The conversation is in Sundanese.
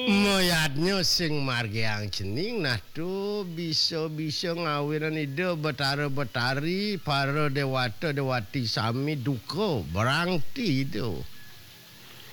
Moyatnya sing margeang cening nah tuh bisa-bisa ngawiran ide betara-betari para dewata dewati sami duko berangti itu.